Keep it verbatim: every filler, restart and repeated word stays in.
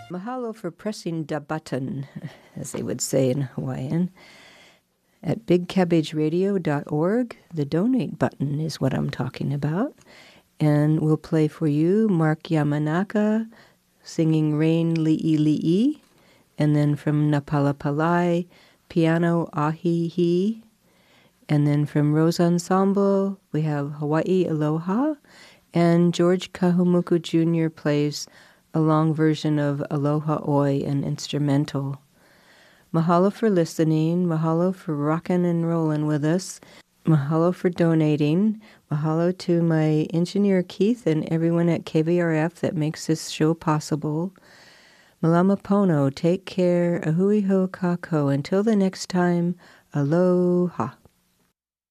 Mahalo for pressing the button, as they would say in Hawaiian. At big cabbage radio dot org, the donate button is what I'm talking about. And we'll play for you Mark Yamanaka singing Rain Li'i Li'i. And then from Napalapalai, piano Ahi Hi. And then from Rose Ensemble, we have Hawaii Aloha. And George Kahumuku Junior plays a long version of Aloha Oi, an instrumental. Mahalo for listening. Mahalo for rocking and rolling with us. Mahalo for donating. Mahalo to my engineer Keith and everyone at K V R F that makes this show possible. Malama Pono, take care. Ahui ho kako. Until the next time, aloha.